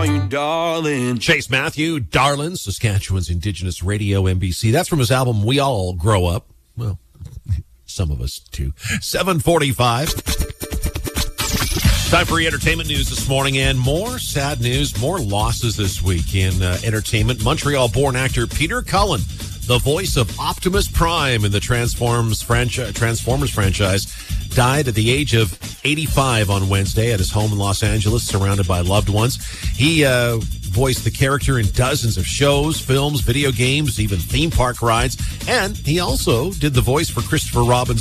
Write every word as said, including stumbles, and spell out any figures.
you, darling. Chase Matthew, Darlin, Saskatchewan's Indigenous Radio, N B C. That's from his album We All Grow Up. Well, some of us do. seven forty-five. Time for entertainment news this morning, and more sad news, more losses this week in uh, entertainment. Montreal-born actor Peter Cullen, the voice of Optimus Prime in the Transformers franchise, Transformers franchise, died at the age of eighty-five on Wednesday at his home in Los Angeles, surrounded by loved ones. He uh, voiced the character in dozens of shows, films, video games, even theme park rides, and he also did the voice for Christopher Robin's